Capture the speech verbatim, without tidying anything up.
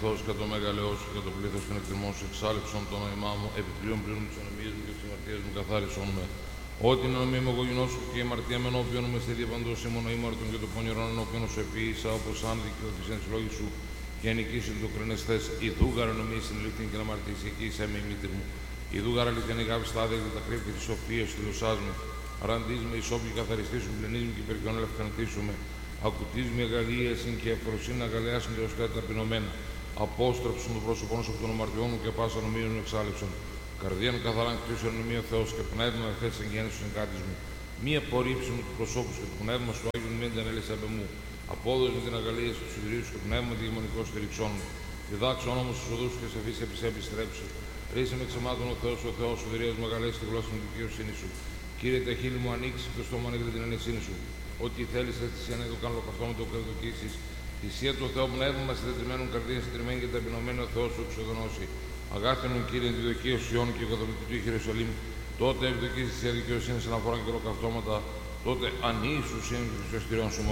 αγαθός και το μεγαλαιός και το πλήθος των εκτιμών σου εξάλληψον το νόημά μου, επιπλέον πλήρων της ονομίας μου και της αμαρτίας μου καθάρισον με. Ότι να μην είμαι εγωγενός σου και η αμαρτία με ενώπιον μου στη διαπαντός ημών ήμαρτον και το πονηρόν ενώπιον σου επίησα, όπως αν δικαιωθείς της λόγης σου και ενικήσιν το κρίνες θες. Ιδού γαρανομία συνελήφθην και να αμαρτήσει εκεί είσαι με η μήτρη μου. Ιδού γαραλήθεν η γάβη στάδια και τα κρύβη της σοφίας τη δοσάς μου. Αραντής με ισόπλη καθαριστήσουν, πλενείς μου και υπερκαιών ελευθεραντήσουμε. Ακουτής με αγαλία συν και ευφροσύνη αγαλιάσουν και ως κάτι ταπεινωμένα. Απόστρεψον το πρόσωπό σου από τον αμαρτιών μου και πάσα νομίων μου εξάλληψον. Καρδίαν καθαράν κτήσεων νομία ο Θεός και πνεύμα εχθές εγγέννησης εν κάτης μου. Μη απορρίψουν του προσώπου και το πνεύμα σου άγιον μην δεν έλεσαι απ' εμού. Απόδοση με την αγαλία του συντηρίου και πνεύμα τη γεμονικό στηριξών μου. Διδάξω όμω του οδού και σε αφήσει επί σε επιστρέψει. Ρίσε με ξεμάτων ο Θεός, ο Θεός σου δηρίας μου αγαλέσει τη γλώσσα μου τη δικαιοσύνη σου. Κύριε, τα χείλη μου ανοίξει το στόμα ανοίγει την ανεσύνη σου. Ό,τι θέλεις θα θυσία να το κάνω καυτό με το κρατοκίσεις. Θυσία του Θεού πνεύμα μας συντετριμένων καρδίαν συντηρημένη και ταπεινωμένη ο Θεός σου εξοδονώσει. Αγάπη κύριε τη δοκία Σιών και καθολική του Ιερουσαλήμ. Τότε ευδοκίσεις τη αδικαιοσύνη αναφορά και ροκαυτώματα. Τότε ανήσου είναι του χριστιανών σου